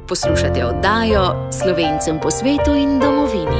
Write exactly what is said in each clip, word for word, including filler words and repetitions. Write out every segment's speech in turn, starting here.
Poslušate oddajo Slovencem po svetu in domovini.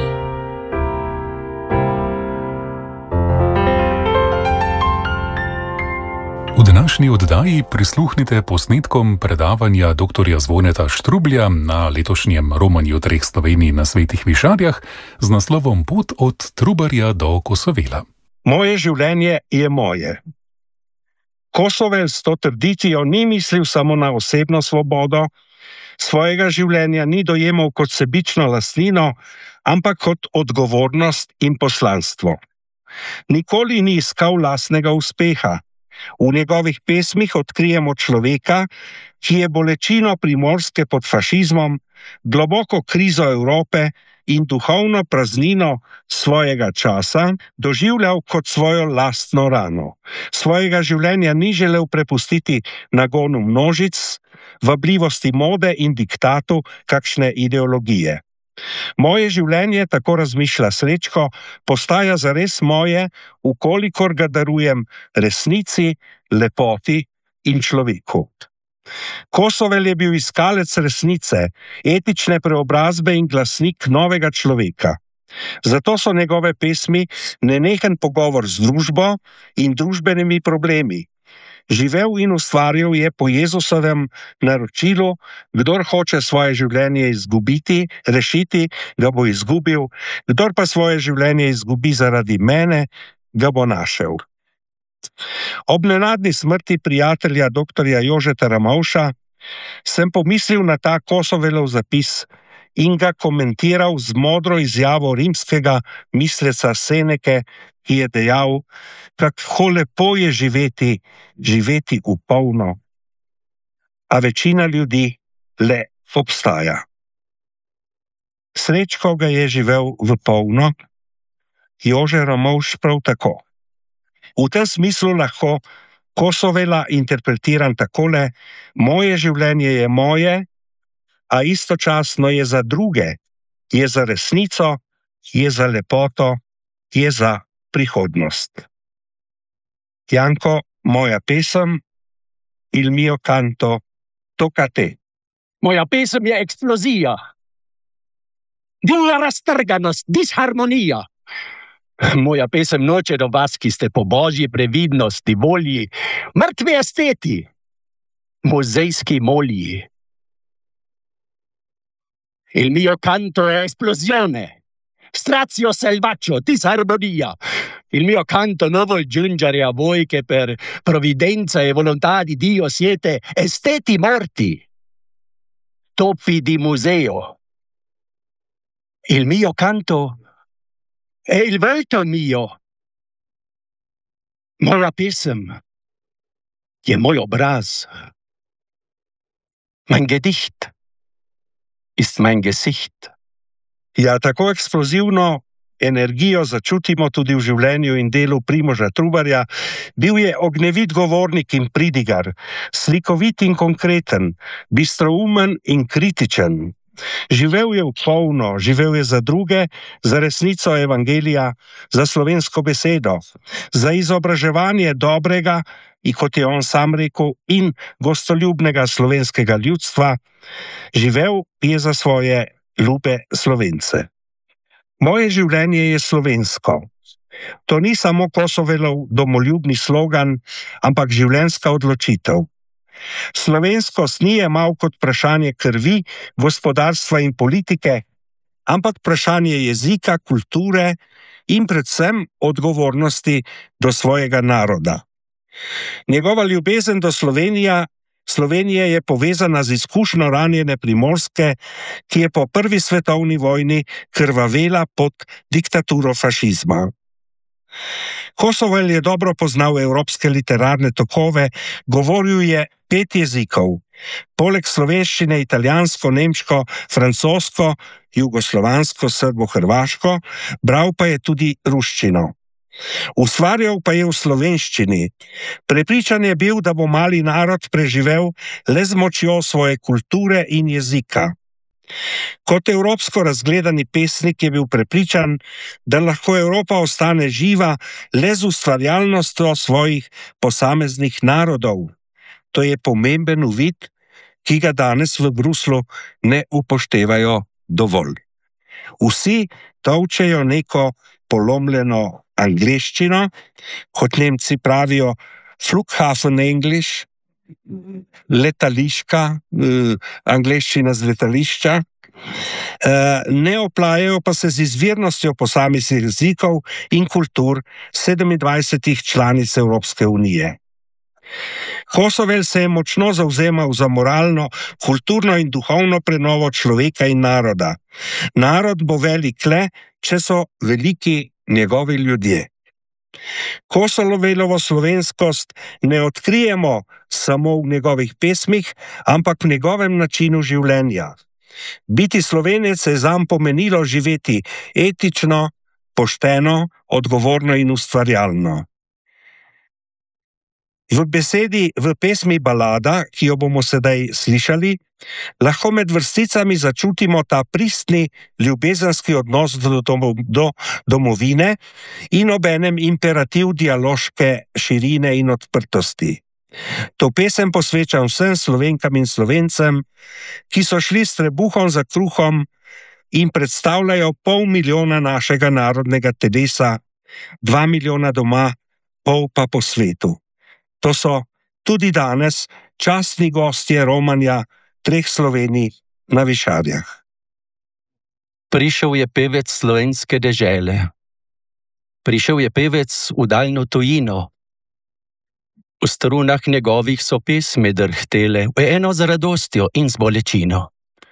V današnji oddaji prisluhnite posnetkom predavanja doktorja Zvoneta Štrublja na letošnjem romanju treh Slovenij na Svetih Višarjah z naslovom Pot od Trubarja do Kosovela. Moje življenje je moje. Kosovel s to trditvijo ni mislil samo na osebno svobodo, svojega življenja ni dojemal kot sebično lastnino, ampak kot odgovornost in poslanstvo. Nikoli ni iskal lastnega uspeha. V njegovih pesmih odkrijemo človeka, ki je bolečino Primorske pod fašizmom, globoko krizo Evrope in duhovno praznino svojega časa doživljal kot svojo lastno rano. Svojega življenja ni želel prepustiti nagonu množic, vabljivosti mode in diktatu kakšne ideologije. Moje življenje, tako razmišlja Srečko, postaja zares moje, ukolikor ga darujem resnici, lepoti in človeku. Kosovel je bil iskalec resnice, etične preobrazbe in glasnik novega človeka. Zato so njegove pesmi nenehen pogovor z družbo in družbenimi problemi. Živel in ustvarjal je po Jezusovem naročilu, kdor hoče svoje življenje izgubiti, rešiti, ga bo izgubil, kdor pa svoje življenje izgubi zaradi mene, ga bo našel. Ob nenadni smrti prijatelja doktorja Jožeta Ramovša sem pomislil na ta Kosovelov zapis in ga komentiral z modro izjavo rimskega misleca Seneke, ki je dejal, kako lepo je živeti, živeti v polno, a večina ljudi le obstaja. Srečko ga je živel v polno, Jože Ramovš prav tako. V tem smislu lahko Kosovela interpretiram takole: moje življenje je moje, a istočasno je za druge, je za resnico, je za lepoto, je za prihodnost. Janko, moja pesem, il mio canto, tocca a te. Moja pesem je eksplozija. Divja raztrganost, disharmonija. Moja pesem noče do vas, ki ste po božji previdnosti, volji, mrtvi esteti, muzejski molji. Il mio canto è esplosione, strazio selvaggio, disarmonia. Il mio canto non vuol giungere a voi che per provvidenza e volontà di Dio siete esteti morti, topi di museo. Il mio canto è il volto mio. Moja pesem je moj obraz. Mein Gedicht ist mein Gesicht. Ja, tako eksplozivno energijo začutimo tudi v življenju in delu Primoža Trubarja. Bil je ognjevit govornik in pridigar, slikovit in konkreten, bistroumen in kritičen. Živel je v polno, živel je za druge, za resnico evangelija, za slovensko besedo, za izobraževanje dobrega, in kot je on sam rekel, in gostoljubnega slovenskega ljudstva. Živel je za svoje ljube Slovence. Moje življenje je slovensko. To ni samo Kosovelov domoljubni slogan, ampak življenjska odločitev. Slovenskost ni jemal kot vprašanje krvi, gospodarstva in politike, ampak vprašanje jezika, kulture in predvsem odgovornosti do svojega naroda. Njegova ljubezen do Slovenija, Slovenije je povezana z izkušnjo ranjene Primorske, ki je po prvi svetovni vojni krvavela pod diktaturo fašizma. Kosovel je dobro poznal evropske literarne tokove, govoril je pet jezikov, poleg slovenščine italijansko, nemško, francosko, jugoslovansko, srbo-hrvaško, bral pa je tudi ruščino. Ustvarjal pa je v slovenščini. Prepričan je bil, da bo mali narod preživel le z močjo svoje kulture in jezika. Kot evropsko razgledani pesnik je bil prepričan, da lahko Evropa ostane živa le z ustvarjalnostjo svojih posameznih narodov. To je pomemben uvid, ki ga danes v Bruslu ne upoštevajo dovolj. Vsi tolčejo neko polomljeno angleščino, kot Nemci pravijo Flughafen English, letališka, eh, angleščina z letališča, eh, ne oplajajo pa se z izvirnostjo posameznih jezikov in kultur sedemindvajsetih članic Evropske unije. Kosovel se je močno zavzemal za moralno, kulturno in duhovno prenovo človeka in naroda. Narod bo velik le, če so veliki njegovi ljudje. Kosovelovo slovenskost ne odkrijemo samo v njegovih pesmih, ampak v njegovem načinu življenja. Biti Slovenec je zanj pomenilo živeti etično, pošteno, odgovorno in ustvarjalno. V besedi, v pesmi Balada, ki jo bomo sedaj slišali, lahko med vrsticami začutimo ta pristni, ljubezenski odnos do, domo, do domovine in obenem imperativ dialoške širine in odprtosti. To pesem posvečam vsem Slovenkam in Slovencem, ki so šli s trebuhom za kruhom in predstavljajo pol milijona našega narodnega telesa, dva milijona doma, pol pa po svetu. To so tudi danes častni gostje romanja treh Slovenij na Višarjah. Prišel je pevec slovenske dežele. Prišel je pevec v daljno tujino. V strunah njegovih so pesmi drhtele, v eno z radostjo in z bolečino.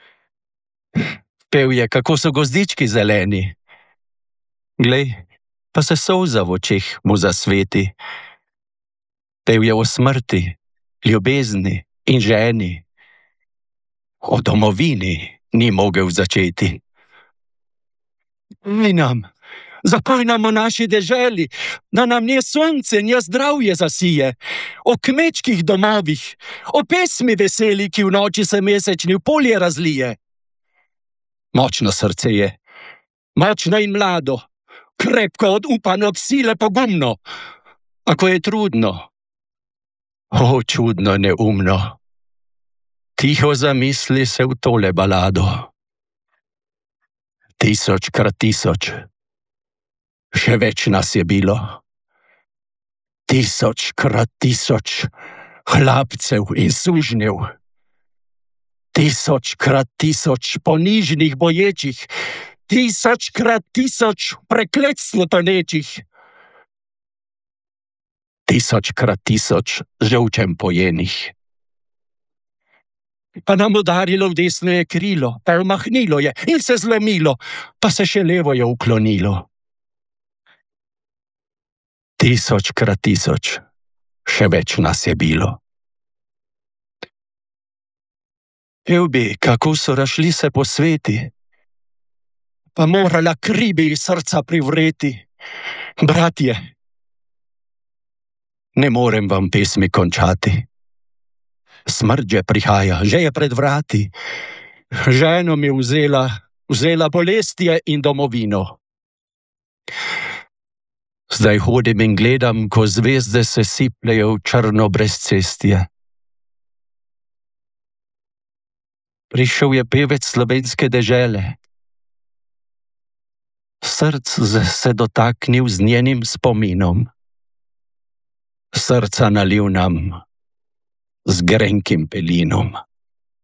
Pev je, kako so gozdički zeleni. Glej, pa se solza v očeh mu zasveti. Pev je o smrti, ljubezni in ženi. O domovini ni mogel začeti. Ej nam, zapoj nam o naši deželi, da nam nje sonce, nje zdravje zasije. O kmečkih domovih, o pesmi veseli, ki v noči se mesečni v polje razlije. Močno srce je, močno in mlado, krepko odupano, ob sile pogumno. Ako je trudno, o, čudno neumno, tiho zamisli se v tole balado. Tisočkrat tisoč, še več nas je bilo. Tisočkrat tisoč hlapcev in sužnjev. Tisočkrat tisoč ponižnih boječih. Tisočkrat tisoč prekletstvo tonečih. Tisočkrat tisoč žolčem pojenih. Pa nam udarilo v desno je krilo, pa omahnilo je in se zlomilo, pa se še levo je uklonilo. Tisočkrat tisoč, še več nas je bilo. Pev bi, kako so rašli se po sveti, pa morala kri bi iz srca privreti. Bratje, ne morem vam pesmi končati. Smrt že prihaja, že je pred vrati. Ženo mi vzela, vzela bolestje in domovino. Zdaj hodim in gledam, ko zvezde se sipljejo v črno brezcestje. Prišel je pevec slovenske dežele. Src se dotaknil z njenim spominom. Srca nalil nam z grenkim pelinom.